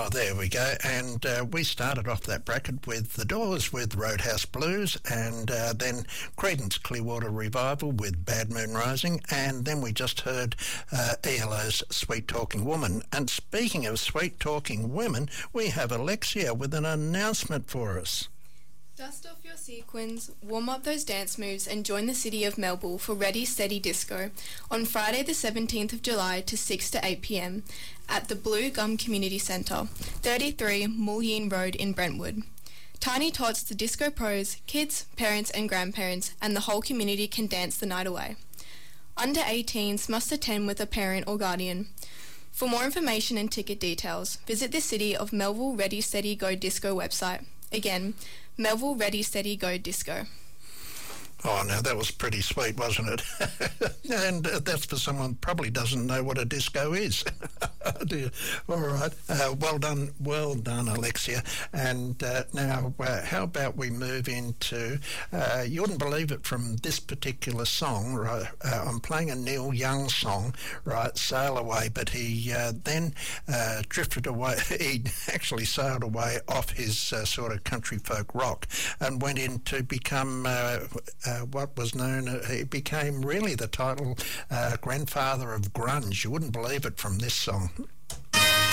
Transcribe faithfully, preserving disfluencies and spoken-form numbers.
Oh, there we go. And uh, we started off that bracket with The Doors with Roadhouse Blues, and uh, then Creedence Clearwater Revival with Bad Moon Rising, and then we just heard uh, E L O's Sweet Talking Woman. And speaking of sweet talking women, we have Alexia with an announcement for us. Dust off your sequins, warm up those dance moves and join the city of Melbourne for Ready Steady Disco on Friday the seventeenth of July to six to eight p m at the Blue Gum Community Centre, thirty-three Mulleen Road in Brentwood. Tiny Tots, the disco pros, kids, parents and grandparents and the whole community can dance the night away. Under eighteens must attend with a parent or guardian. For more information and ticket details, visit the City of Melville Ready Steady Go Disco website. Again, Melville Ready Steady Go Disco. Oh, now that was pretty sweet, wasn't it? And uh, that's for someone who probably doesn't know what a disco is. Oh dear. All right. Uh, well done, well done, Alexia. And uh, now, uh, how about we move into, uh, you wouldn't believe it from this particular song, right? Uh, I'm playing a Neil Young song, right, Sail Away, but he uh, then uh, drifted away. He actually sailed away off his uh, sort of country folk rock and went in to become uh, uh, what was known, uh, he became really the title uh, grandfather of grunge. You wouldn't believe it from this song.